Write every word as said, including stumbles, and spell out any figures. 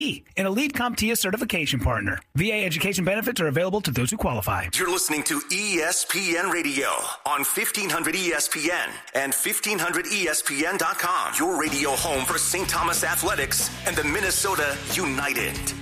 an Elite CompTIA certification partner. V A education benefits are available to those who qualify. You're listening to E S P N Radio on fifteen hundred E S P N and fifteen hundred E S P N dot com. Your radio home for Saint Thomas Athletics and the Minnesota United.